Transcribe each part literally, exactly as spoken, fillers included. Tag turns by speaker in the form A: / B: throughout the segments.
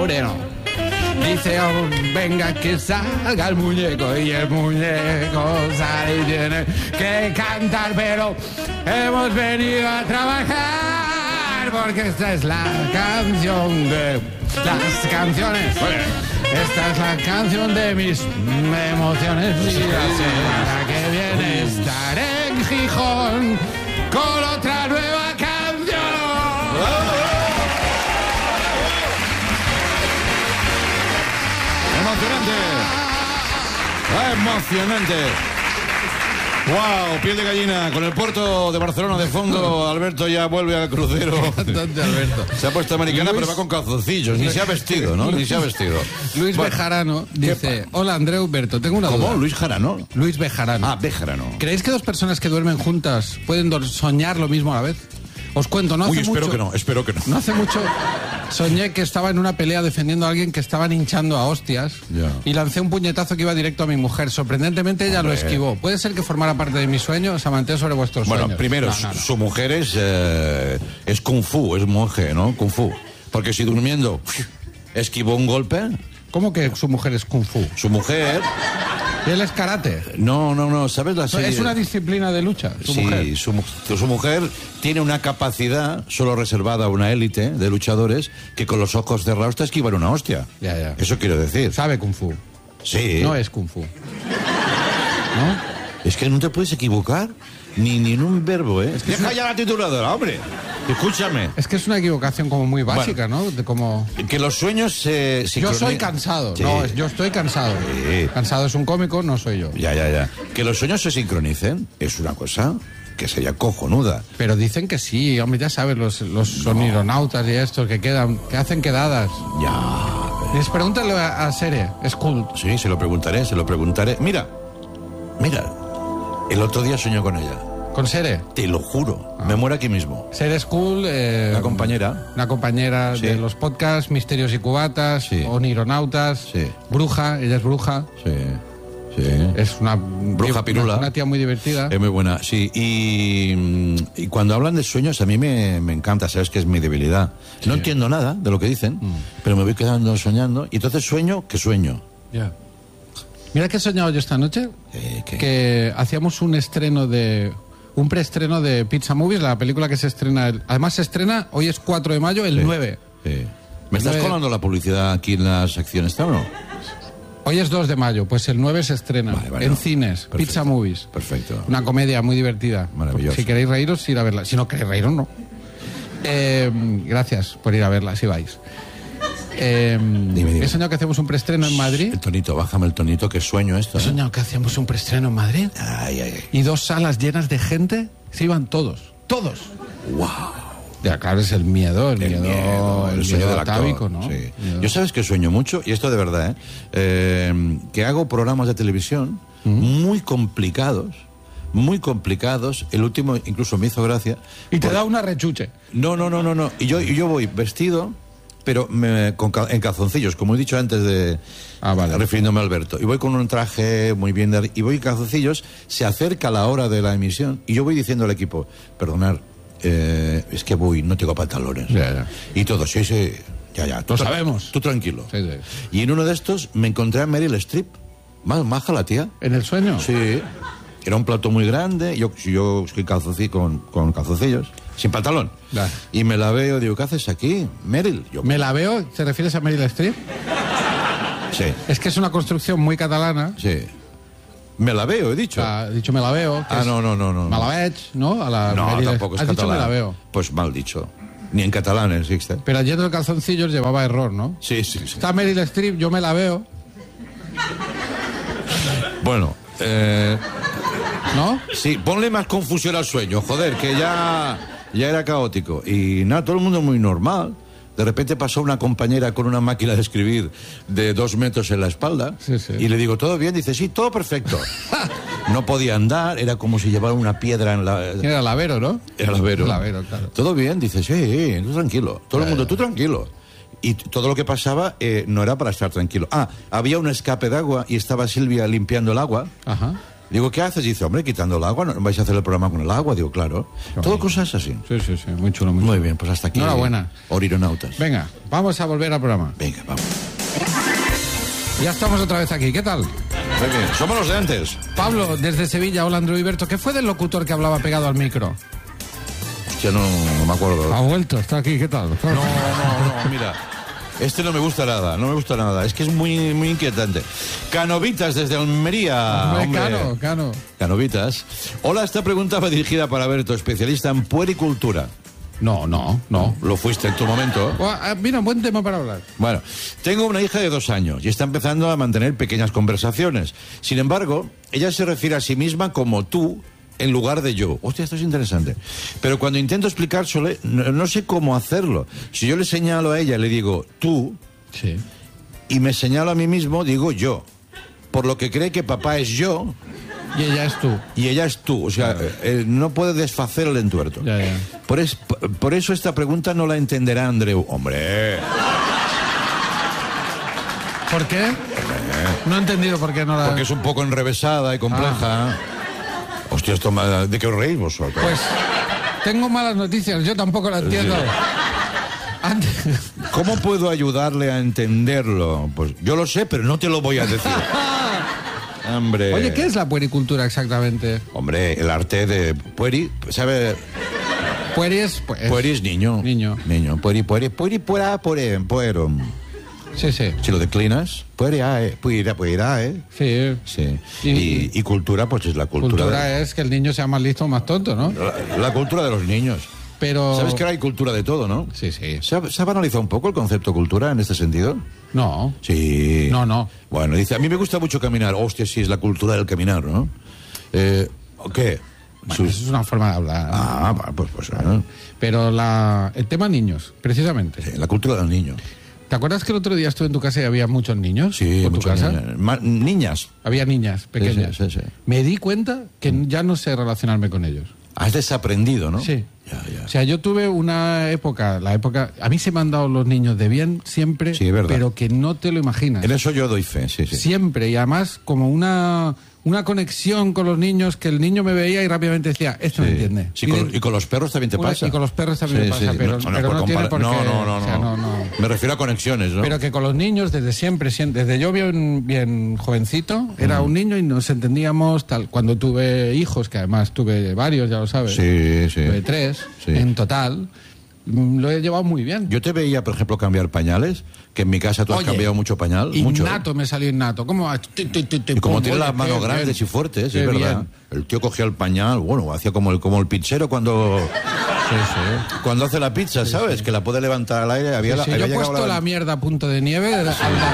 A: Moreno. Dice, oh, venga que salga el muñeco, y el muñeco sale y tiene que cantar, pero hemos venido a trabajar porque esta es la canción de las canciones. Esta es la canción de mis emociones. Y la semana que viene estaré en Gijón con otra nueva canción.
B: Emocionante. Emocionante. Wow, piel de gallina. Con el puerto de Barcelona de fondo, Alberto ya vuelve al crucero.
A: ¿Dónde, Alberto?
B: Se ha puesto americana, Luis... pero va con calzoncillos. Ni se ha vestido, ¿no? Ni se ha vestido.
A: Luis
B: bueno,
A: Bejarano dice: hola, André Huberto, tengo una
B: ¿Cómo?
A: duda.
B: ¿Luis Jarano?
A: Luis Bejarano.
B: Ah, Bejarano.
A: ¿Creéis que dos personas que duermen juntas pueden do- soñar lo mismo a la vez? Os cuento, no hace
B: Uy, espero
A: mucho...
B: que no, espero que no.
A: No hace mucho soñé que estaba en una pelea defendiendo a alguien que estaban hinchando a hostias
B: Ya.
A: y lancé un puñetazo que iba directo a mi mujer. Sorprendentemente ella
B: Hombre.
A: lo esquivó. ¿Puede ser que formara parte de mi sueño? Os amanteo sobre vuestros
B: Bueno,
A: sueños.
B: primero,
A: No, no, no.
B: su mujer es, eh, es kung fu, es monje, ¿no? Kung fu. Porque si durmiendo esquivó un golpe,
A: ¿Cómo que su mujer es kung fu?
B: su mujer...
A: Y él es karate.
B: No, no, no, ¿sabes la serie?
A: Es una disciplina de lucha, su
B: sí,
A: mujer.
B: Su, mu- su mujer tiene una capacidad solo reservada a una élite de luchadores que con los ojos cerrados te esquivan una hostia.
A: Ya, ya.
B: Eso quiero decir.
A: Sabe kung fu.
B: Sí.
A: No es kung fu. ¿No?
B: Es que no te puedes equivocar ni, ni en un verbo, ¿eh?
A: que
B: Deja
A: es una-
B: ya la tituladora, hombre. Escúchame.
A: Es que es una equivocación como muy básica, ¿no? De como...
B: Que los sueños se...
A: Yo soy cansado.
B: Sí.
A: No, es- yo estoy cansado.
B: Sí.
A: Cansado es un cómico, no soy yo.
B: Ya, ya, ya. Que los sueños se sincronicen es una cosa que sería cojonuda.
A: Pero dicen que sí, hombre, ya sabes, los, los sonironautas y estos que quedan, que hacen quedadas.
B: Ya.
A: Les pregúntale a, a Sere, es cool.
B: Sí, se lo preguntaré, se lo preguntaré. Mira, mira, el otro día soñé con ella.
A: Con Sere.
B: Te lo juro, me muero aquí mismo.
A: Sere es cool. Eh,
B: Una compañera.
A: Una compañera
B: Sí.
A: de los podcasts, Misterios y Cubatas,
B: Sí.
A: Onironautas.
B: Sí.
A: Bruja, ella es bruja.
B: Sí, sí.
A: Es una
B: Bruja pirula.
A: Una, una tía muy divertida.
B: Es muy buena, sí. Y, mm, y cuando hablan de sueños, a mí me, me encanta, sabes que es mi debilidad. No entiendo nada de lo que dicen, pero me voy quedando soñando. Y entonces sueño que sueño.
A: Ya. Mira que he soñado yo esta noche.
B: Eh, ¿qué?
A: Que hacíamos un estreno de... Un preestreno de Pizza Movies, la película que se estrena... El, además se estrena, hoy es cuatro de mayo, el
B: Sí.
A: nueve.
B: Sí. ¿Me estás
A: nueve.
B: colando la publicidad aquí en la sección esta o no?
A: Hoy es dos de mayo, pues el nueve se estrena
B: Vale, vale,
A: en
B: no.
A: cines,
B: Perfecto.
A: Pizza Movies.
B: Perfecto.
A: Una comedia muy divertida.
B: Maravilloso.
A: Si queréis reíros, ir a verla. Si no queréis reíros, no. Eh, gracias por ir a verla, si vais. Eh,
B: Dime, dime.
A: He soñado que hacemos un preestreno en Madrid.
B: El tonito, bájame el tonito, que sueño esto.
A: He
B: ¿eh?
A: soñado que hacíamos un preestreno en Madrid
B: Ay, ay, ay.
A: y dos salas llenas de gente, se iban todos. Todos.
B: Wow.
A: Ya, claro, es el miedo, el,
B: El
A: miedo,
B: miedo, el, sueño del actor.
A: atávico, ¿no?
B: Sí.
A: Miedo.
B: Yo sabes que sueño mucho, y esto de verdad, ¿eh? Eh, que hago programas de televisión muy complicados, muy complicados. El último incluso me hizo gracia.
A: Y te
B: Por-
A: da una rechuche.
B: No, no, no, no, no. Y yo, y yo voy vestido, pero me- con cal- en calzoncillos, como he dicho antes de...
A: Ah, vale.
B: Refiriéndome a Alberto. Y voy con un traje muy bien... de- y voy en calzoncillos, se acerca la hora de la emisión, y yo voy diciendo al equipo, perdonar, eh, es que voy, no tengo pantalones.
A: Ya, ya.
B: Y todo, sí, sí, ya, ya. Tú
A: Lo
B: tra-
A: sabemos.
B: Tú tranquilo.
A: Sí, sí.
B: Y en uno de estos me encontré a Meryl Streep. Más maja la tía.
A: ¿En el sueño?
B: Sí. Era un plato muy grande. Yo, yo estoy calzoncillo, con, con calzoncillos, sin pantalón.
A: Ya.
B: Y me la veo, digo, ¿qué haces aquí, Meryl? Yo,
A: ¿Me la veo? ¿Te refieres a Meryl Streep?
B: Sí,
A: Es que es una construcción muy catalana.
B: sí. Me la veo, he dicho.
A: Ha dicho me la veo. que
B: Ah,
A: es
B: no, no, no, no.
A: Me la veig, ¿no? A la
B: No,
A: Meryl-
B: tampoco es
A: Has
B: catalán.
A: dicho me la veo.
B: Pues mal dicho. Ni en catalán existe.
A: Pero ayer el calzoncillos llevaba error, ¿no?
B: Sí, sí, sí.
A: Está Meryl Streep, yo me la veo,
B: Bueno, eh,
A: ¿no?
B: sí, ponle más confusión al sueño, joder, que ya, ya era caótico. Y nada, todo el mundo muy normal. De repente pasó una compañera con una máquina de escribir de dos metros en la espalda.
A: Sí, sí.
B: Y le digo, ¿todo bien? Dice, sí, todo perfecto. No podía andar, era como si llevara una piedra en la...
A: Era Lavero, ¿no?
B: Era Lavero.
A: Lavero, claro.
B: Todo bien, dice, sí, tú tranquilo. Todo el mundo, tú tranquilo. Y t- todo lo que pasaba eh, no era para estar tranquilo. Ah, había un escape de agua y estaba Silvia limpiando el agua.
A: Ajá.
B: Digo, ¿qué haces? Y dice, hombre, quitando el agua, ¿no vais a hacer el programa con el agua? Digo, claro.
A: Qué
B: Todo
A: bonito.
B: cosas así.
A: Sí, sí, sí, muy chulo, muy chulo.
B: Muy bien, pues hasta aquí.
A: Enhorabuena.
B: Orironautas.
A: Venga, vamos a volver al programa.
B: Venga, vamos.
A: Ya estamos otra vez aquí, ¿qué tal?
B: Muy bien, somos los de antes.
A: Pablo, desde Sevilla, hola Andrew Iberto, ¿qué fue del locutor que hablaba pegado al micro?
B: Ya no, no me acuerdo.
A: Ha vuelto, está aquí, ¿qué tal?
B: No, no, no, mira. Este no me gusta nada, no me gusta nada. Es que es muy, muy inquietante. Canovitas desde Almería.
A: Hombre,
B: hombre.
A: Cano, Cano.
B: Canovitas. Hola, esta pregunta va dirigida para Berto, especialista en puericultura.
A: No, no, no.
B: Lo fuiste en tu momento.
A: Oh, ah, mira, buen tema para hablar.
B: Bueno, tengo una hija de dos años y está empezando a mantener pequeñas conversaciones. Sin embargo, ella se refiere a sí misma como tú en lugar de yo. Hostia, esto es interesante. Pero cuando intento explicárselo, no, no sé cómo hacerlo. Si yo le señalo a ella, le digo tú,
A: Sí.
B: y me señalo a mí mismo, digo yo. Por lo que cree que papá es yo
A: Y ella es tú.
B: y ella es tú. O sea, eh, no puede desfacer el entuerto.
A: Ya, ya.
B: Por, es- por eso esta pregunta no la entenderá Andreu. Hombre,
A: ¿Por qué? No he entendido por qué no la...
B: porque es un poco enrevesada y compleja. Hostia, esto me- ¿de qué os reís vosotros?
A: Pues tengo malas noticias, yo tampoco la entiendo. Antes...
B: ¿Cómo puedo ayudarle a entenderlo? Pues yo lo sé, pero no te lo voy a decir. Hombre.
A: Oye, ¿qué es la puericultura exactamente?
B: Hombre, el arte de pueri, ¿sabe?
A: Pueri es... Pues,
B: Pueri es niño.
A: Niño.
B: Niño. Pueri, pueri, pueri, puera, puere, puero.
A: Sí, sí.
B: Si lo declinas, puera, eh, puira, puira, eh.
A: Sí.
B: Sí.
A: Y-
B: Y, y cultura, pues es la cultura.
A: Cultura
B: de,
A: es que el niño sea más listo o más tonto, ¿no?
B: la, la cultura de los niños.
A: Pero...
B: ¿Sabes que ahora hay cultura de todo, no?
A: Sí, sí.
B: ¿Se ha, se ha banalizado un poco el concepto cultura en este sentido?
A: No.
B: Sí.
A: No, no.
B: Bueno, dice, a mí me gusta mucho caminar. Hostia, sí, es la cultura del caminar, ¿no? Eh, ¿Qué?
A: Bueno,
B: Sus-
A: eso es una forma de hablar.
B: Ah, va, pues, pues ah,
A: Pero la... el tema niños, precisamente.
B: sí, la cultura del niño.
A: ¿Te acuerdas que el otro día estuve en tu casa y había muchos niños?
B: Sí,
A: ¿Por tu
B: muchas
A: casa?
B: niñas. Ma- niñas.
A: Había niñas pequeñas.
B: Sí, sí, sí.
A: Me di cuenta que ya no sé relacionarme con ellos.
B: Has desaprendido, ¿no?
A: Sí.
B: Ya, ya.
A: O sea, yo tuve una época, la época... A mí se me han dado los niños de bien siempre,
B: Sí, es verdad.
A: pero que no te lo imaginas.
B: En eso yo doy fe, sí, sí.
A: Siempre, y además como una, una conexión con los niños, que el niño me veía y rápidamente decía, esto me
B: Sí.
A: entiende.
B: Sí,
A: Y
B: con-
A: de-
B: y con los perros también te
A: Una-
B: pasa.
A: y con los perros también me pasa, pero- pero no tiene
B: compara-
A: por qué,
B: No, no, no,
A: o sea,
B: no.
A: no, no.
B: Me refiero a conexiones, ¿no?
A: Pero que con los niños desde siempre, sien- desde yo bien, bien jovencito, era un niño y nos entendíamos tal. Cuando tuve hijos, que además tuve varios, ya lo sabes,
B: Sí, sí.
A: tuve tres
B: Sí.
A: en total, mm, lo he llevado muy bien.
B: Yo te veía, por ejemplo, cambiar pañales, que en mi casa tú has
A: Oye,
B: cambiado mucho pañal. Mucho.
A: Innato me salió innato. ¿Cómo? va? Tu, tu, tu, tu,
B: Y como
A: pum,
B: tiene
A: oye,
B: las manos
A: qué
B: grandes
A: bien.
B: y fuertes,
A: Qué
B: es verdad.
A: bien.
B: El tío cogía el pañal, bueno, hacía como el, como el pizzero cuando,
A: Sí, sí.
B: cuando hace la pizza, ¿sabes? Que la puede levantar al aire. Había,
A: Sí,
B: la-
A: sí,
B: había
A: yo he
B: llegado
A: puesto la mierda a punto de nieve. de la-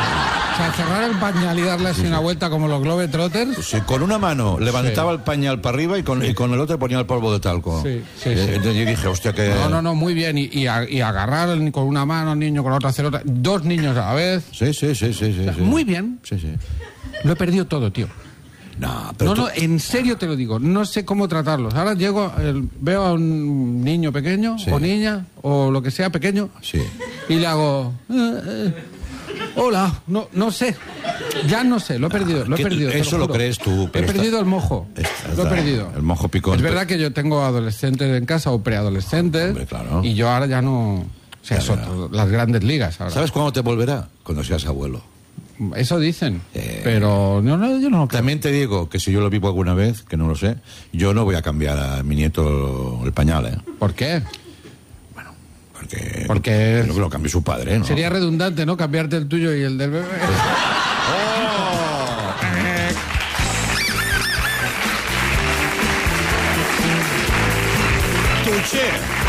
A: O sea, cerrar el pañal y darle así una vuelta como los Globetrotters.
B: Sí, con una mano levantaba el pañal para arriba y con, y con el otro ponía el polvo de talco.
A: Sí, sí,
B: Eh,
A: sí.
B: Entonces yo dije, hostia, que...
A: No, no, no, muy bien. Y, y, a- y agarrar el- con una mano al niño, con la otra hacer otra. Dos niños a la vez.
B: Sí, sí, sí, sí, sí, sí.
A: Muy bien.
B: Sí, sí.
A: Lo he perdido todo, tío.
B: No, pero
A: No,
B: tú-
A: no, en serio te lo digo. No sé cómo tratarlos. Ahora llego, el- veo a un niño pequeño
B: Sí.
A: o niña o lo que sea pequeño
B: Sí.
A: y le hago... eh, eh, hola, no, no sé. Ya no sé, lo he perdido, lo he
B: que
A: perdido. te
B: eso lo
A: juro.
B: crees tú, pero
A: He
B: está-
A: perdido el mojo.
B: Está-
A: Lo he
B: está-
A: perdido.
B: el mojo picón.
A: Es verdad que yo tengo adolescentes en casa o preadolescentes.
B: Hombre, claro.
A: Y yo ahora ya no... O sea,
B: Ya,
A: es
B: ya.
A: otro- las grandes ligas ahora.
B: ¿Sabes cuándo te volverá? Cuando seas abuelo.
A: Eso dicen.
B: Eh.
A: Pero no, no, yo no lo creo.
B: También te digo que si yo lo vivo alguna vez, que no lo sé, yo no voy a cambiar a mi nieto el pañal, ¿eh?
A: ¿Por qué?
B: Porque,
A: Porque-
B: no que lo cambie su padre, ¿no?
A: Sería redundante, ¿no? Cambiarte el tuyo y el del bebé.
B: Touché.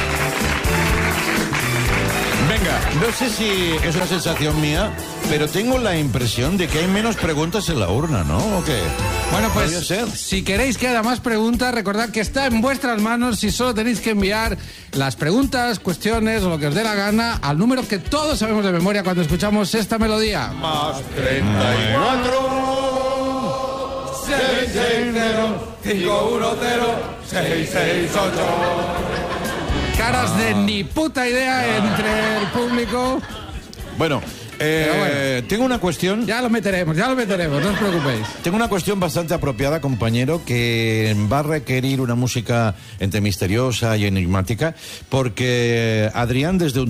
B: Venga, no sé si es una sensación mía, pero tengo la impresión de que hay menos preguntas en la urna, ¿no? ¿O qué?
A: Bueno,
B: ¿Podría
A: pues
B: ser?
A: si queréis que haya más preguntas, recordad que está en vuestras manos si solo tenéis que enviar las preguntas, cuestiones o lo que os dé la gana al número que todos sabemos de memoria cuando escuchamos esta melodía.
B: Más treinta y cuatro, seis seis cero, cinco uno cero, seis seis ocho.
A: Caras de ni puta idea entre el público.
B: Bueno, Eh,
A: Pero bueno,
B: tengo una cuestión.
A: ya lo meteremos, ya lo meteremos, no os preocupéis.
B: Tengo una cuestión bastante apropiada, compañero, que va a requerir una música entre misteriosa y enigmática, porque Adrián desde un